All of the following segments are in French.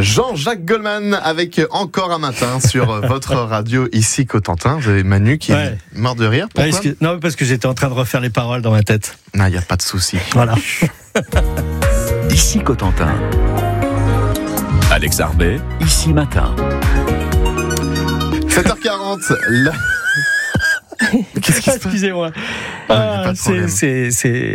Jean-Jacques Goldman avec Encore un matin sur votre radio ici Cotentin. Vous avez Manu qui est mort de rire. Pourquoi ? Non, parce que j'étais en train de refaire les paroles dans ma tête. Non, il n'y a pas de souci. Voilà. Ici Cotentin. Alex Arbet, ici matin. 7h40, là... Qu'est-ce qui se passe ? Excusez-moi. C'est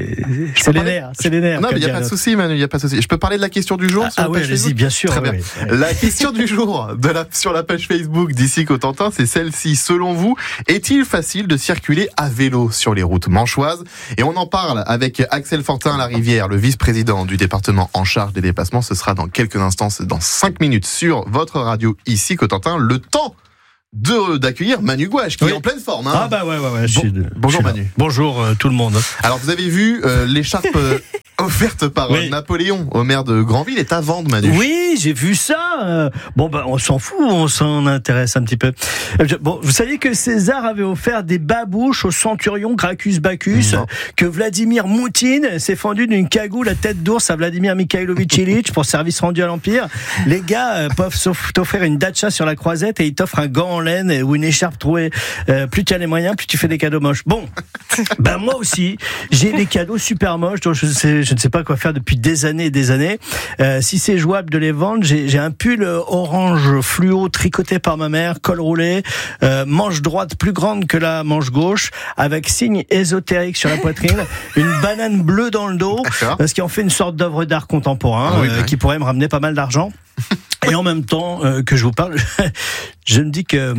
les nerfs. Non, mais il n'y a pas de souci, Manu, il n'y a pas de souci. Je peux parler de la question du jour sur la page Facebook ? bien sûr. Très bien. La question du jour sur la page Facebook d'ici Cotentin, c'est celle-ci. Selon vous, est-il facile de circuler à vélo sur les routes manchoises ? Et on en parle avec Axel Fortin-Larivière, le vice-président du département en charge des déplacements. Ce sera dans quelques instants, dans 5 minutes sur votre radio ici Cotentin. Le temps d'accueillir Manu Gouache qui est en pleine forme. Hein. Ah bah ouais. Bonjour Manu. Bonjour tout le monde. Alors vous avez vu l'écharpe offerte par Napoléon au maire de Granville est à vendre, Manu. Oui, j'ai vu ça. On s'en fout, on s'en intéresse un petit peu. Vous saviez que César avait offert des babouches au centurion Gracchus Bacchus, que Vladimir Moutine s'est fendu d'une cagoule à tête d'ours à Vladimir Mikhailovitch Ilitch pour service rendu à l'Empire. Les gars peuvent t'offrir une datcha sur la croisette et ils t'offrent un gant en laine ou une écharpe trouée. Plus tu as les moyens, plus tu fais des cadeaux moches. Bon, moi aussi, j'ai des cadeaux super moches dont je ne sais pas quoi faire depuis des années et des années. Si c'est jouable de les vendre, j'ai un pull orange fluo tricoté par ma mère, col roulé, manche droite plus grande que la manche gauche, avec signe ésotérique sur la poitrine, une banane bleue dans le dos, ce qui en fait une sorte d'œuvre d'art contemporain qui pourrait me ramener pas mal d'argent. Et en même temps que je vous parle, je me dis que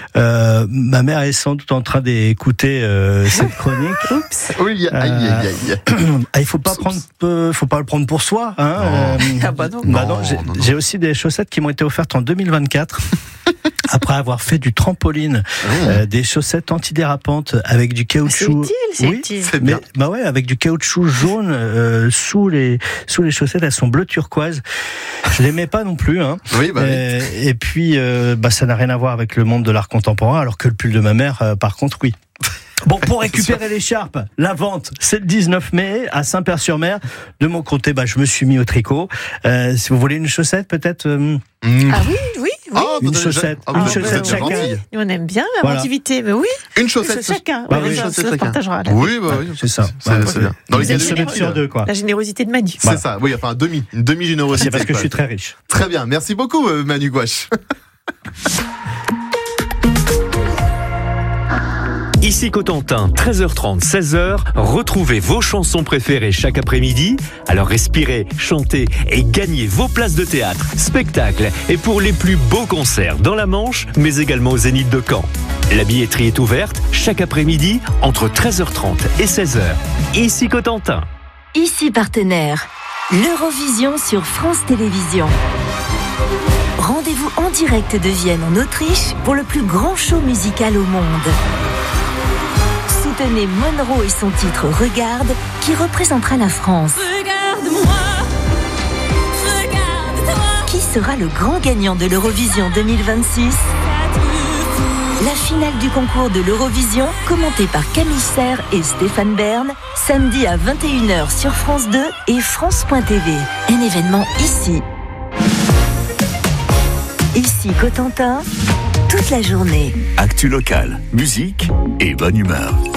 ma mère est sans doute en train d'écouter cette chronique. Oups. Oui, aïe. Il faut pas le prendre pour soi. Hein. Non. J'ai aussi des chaussettes qui m'ont été offertes en 2024. Après avoir fait du trampoline, des chaussettes antidérapantes avec du caoutchouc. C'est utile. C'est bien. Avec du caoutchouc jaune sous les chaussettes, elles sont bleu turquoise. Je les mets pas non plus. Hein. Oui, Et puis, ça n'a rien à voir avec le monde de l'art contemporain, alors que le pull de ma mère, par contre, oui. Bon, pour récupérer l'écharpe, la vente, c'est le 19 mai à Saint-Père-sur-Mer. De mon côté, je me suis mis au tricot. Si vous voulez une chaussette, peut-être. Ah oui. Une chaussette chacun. On aime bien l'inventivité, mais oui. Une chaussette chacun. Une chaussette chacun. Partagera. Oui, c'est ça. C'est bien. Dans les semaines sur deux, quoi. La générosité de Manu. C'est ça. Oui, enfin une demi-générosité. C'est parce que je suis très riche. Très bien. Merci beaucoup, Manu Gouache. Ici Cotentin, 13h30, 16h, retrouvez vos chansons préférées chaque après-midi. Alors respirez, chantez et gagnez vos places de théâtre, spectacles et pour les plus beaux concerts dans la Manche, mais également au Zénith de Caen. La billetterie est ouverte chaque après-midi entre 13h30 et 16h. Ici Cotentin. Ici partenaire, l'Eurovision sur France Télévisions. Rendez-vous en direct de Vienne en Autriche pour le plus grand show musical au monde. Soutenez Monroe et son titre Regarde, qui représentera la France. Regarde-moi, regarde-toi. Qui sera le grand gagnant de l'Eurovision 2026 ? La finale du concours de l'Eurovision, commentée par Camille Serre et Stéphane Bern, samedi à 21h sur France 2 et France.tv. Un événement ici. Ici Cotentin, toute la journée. Actu locale, musique et bonne humeur.